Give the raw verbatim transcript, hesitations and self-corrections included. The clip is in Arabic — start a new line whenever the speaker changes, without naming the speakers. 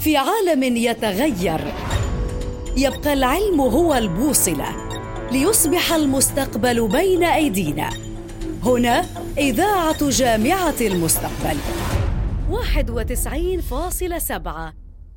في عالم يتغير، يبقى العلم هو البوصلة ليصبح المستقبل بين أيدينا. هنا إذاعة جامعة المستقبل واحد وتسعين فاصلة سبعة.